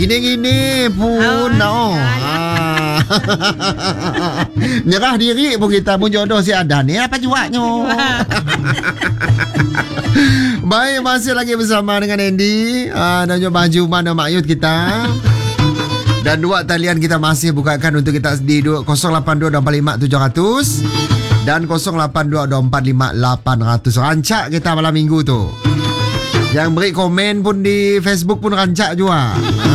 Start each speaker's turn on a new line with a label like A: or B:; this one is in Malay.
A: Ini pun nyerah diri pun kita pun jodoh si ada ni apa juaknya. Baik, masih lagi bersama dengan Andy dan juga baju mana Mak Yud kita. Dan dua talian kita masih bukakan untuk kita di 082-245-700 dan 082-245-800. Rancak kita malam minggu tu. Yang beri komen pun di Facebook pun rancak juga.